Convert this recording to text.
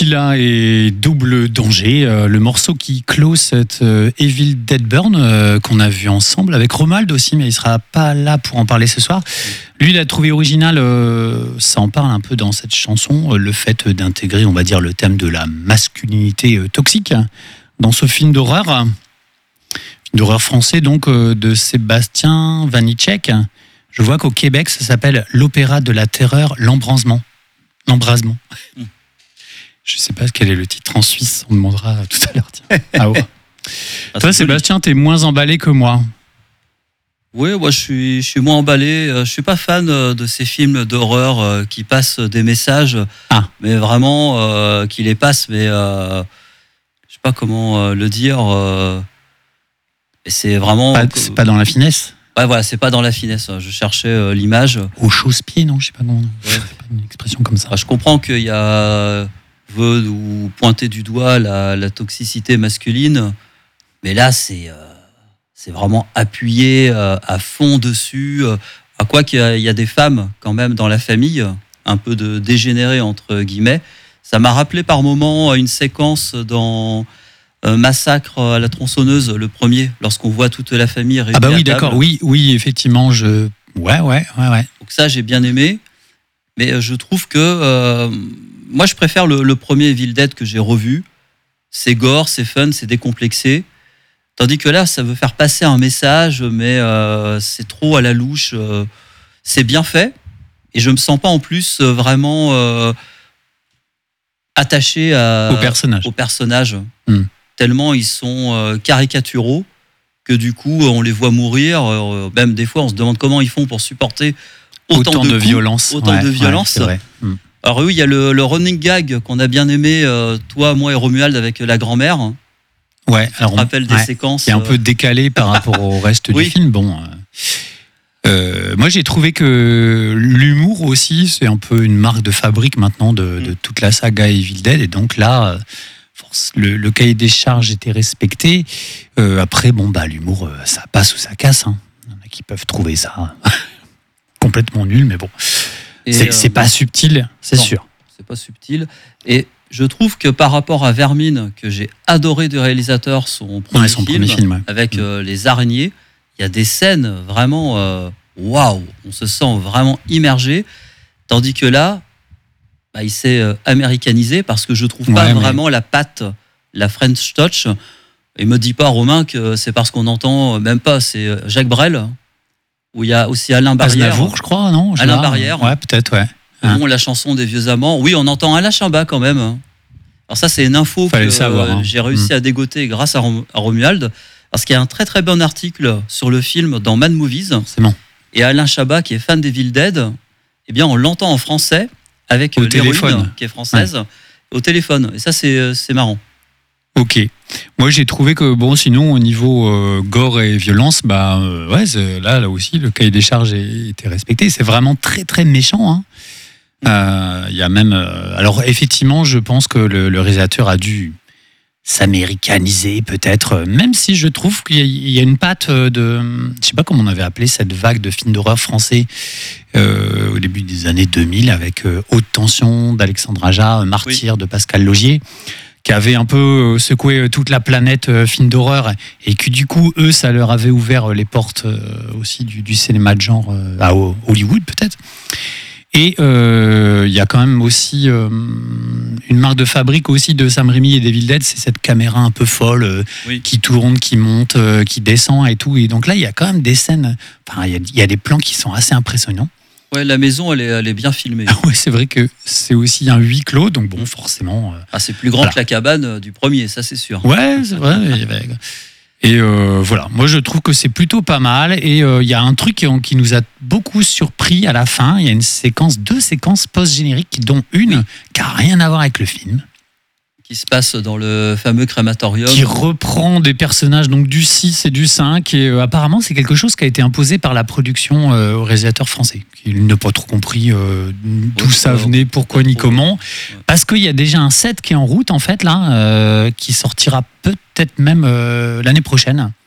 Tequila et Double Danger, le morceau qui clôt cette Evil Dead Burn qu'on a vu ensemble avec Romald aussi, mais il sera pas là pour en parler ce soir. Lui, il a trouvé original, ça en parle un peu dans cette chanson, le fait d'intégrer, on va dire, le thème de la masculinité toxique dans ce film d'horreur français, donc de Sébastien Vanitschek. Je vois qu'au Québec, ça s'appelle l'Opéra de la Terreur, l'Embrasement. Je ne sais pas quel est le titre en Suisse, on demandera tout à l'heure. Ah ouais. Toi, Sébastien, t'es moins emballé que moi. Oui, moi je suis moins emballé. Je suis pas fan de ces films d'horreur qui passent des messages, mais vraiment qui les passent, mais je sais pas comment le dire. Et c'est vraiment. C'est pas dans la finesse. Ouais, voilà, c'est pas dans la finesse. Je cherchais l'image. Au chausse-pied, non, je sais pas comment. C'est pas une expression comme ça. Je comprends qu'il y a veut ou pointer du doigt la toxicité masculine, mais là c'est vraiment appuyé à fond dessus. À quoi qu'il y a des femmes quand même dans la famille, un peu de dégénérées entre guillemets. Ça m'a rappelé par moments une séquence dans Massacre à la tronçonneuse, le premier, lorsqu'on voit toute la famille réunie. Ah bah oui, à table. d'accord, oui, effectivement, ouais. Donc ça, j'ai bien aimé, mais je trouve que moi, je préfère le premier Evil Dead que j'ai revu. C'est gore, c'est fun, c'est décomplexé. Tandis que là, ça veut faire passer un message, mais c'est trop à la louche. C'est bien fait, et je me sens pas en plus vraiment attaché au personnage. Tellement ils sont caricaturaux que du coup on les voit mourir. Même des fois on se demande comment ils font pour supporter autant de violence. Autant de violence. C'est vrai. Alors oui, il y a le running gag qu'on a bien aimé, toi, moi et Romuald, avec la grand-mère. Ouais, alors on rappelle des séquences qui est un peu décalé par rapport au reste du film. Bon, moi j'ai trouvé que l'humour aussi, c'est un peu une marque de fabrique maintenant de toute la saga Evil Dead, et donc là. Le cahier des charges était respecté. Après, l'humour, ça passe ou ça casse. Il y en a qui peuvent trouver ça complètement nul, mais bon. C'est pas subtil, c'est sûr. C'est pas subtil. Et je trouve que par rapport à Vermine, que j'ai adoré du réalisateur, son premier film, avec les araignées, il y a des scènes vraiment waouh, on se sent vraiment immergé. Tandis que là, il s'est américanisé parce que je trouve pas vraiment la patte, la French touch. Et me dis pas, Romain, que c'est parce qu'on entend même pas, c'est Jacques Brel, où il y a aussi Alain Barrière. Aznavour, je crois, non? Alain Barrière. Ouais, peut-être, ouais. Bon, la chanson des vieux amants. Oui, on entend Alain Chabat quand même. Alors ça, c'est une info que j'ai réussi à dégoter grâce à Romuald, parce qu'il y a un très très bon article sur le film dans Mad Movies. C'est bon. Et Alain Chabat, qui est fan d'Evil Dead, eh bien, on l'entend en français avec l'héroïne qui est française au téléphone. Et ça, c'est marrant. Ok. Moi, j'ai trouvé que, sinon, au niveau gore et violence, là aussi, le cahier des charges était respecté. C'est vraiment très, très méchant. Il y a même... alors, effectivement, je pense que le réalisateur a dû s'américaniser, peut-être, même si je trouve qu'il y a une patte de... Je sais pas comment on avait appelé cette vague de films d'horreur français au début des années 2000, avec Haute Tension d'Alexandre Aja, Martyr de Pascal Laugier, qui avait un peu secoué toute la planète film d'horreur, et que du coup, eux, ça leur avait ouvert les portes aussi du cinéma de genre à Hollywood, peut-être. Et il y a quand même aussi une marque de fabrique aussi de Sam Raimi et d'Evil Dead, c'est cette caméra un peu folle qui tourne, qui monte, qui descend et tout. Et donc là, il y a quand même des scènes, il y a des plans qui sont assez impressionnants. Ouais, la maison, elle est bien filmée. Ouais, c'est vrai que c'est aussi un huis clos, donc forcément... c'est plus grand que la cabane du premier, ça c'est sûr. Ouais, c'est vrai. Et voilà, moi je trouve que c'est plutôt pas mal. Et il y a un truc qui nous a beaucoup surpris à la fin. Il y a deux séquences post-génériques, dont une qui n'a rien à voir avec le film. Qui se passe dans le fameux crématorium. Qui reprend des personnages donc du 6 et du 5. Et apparemment, c'est quelque chose qui a été imposé par la production au réalisateur français. Il n'a pas trop compris d'où ça venait, pourquoi ni comment. Parce qu'il y a déjà un set qui est en route, en fait, là, qui sortira peut-être même l'année prochaine.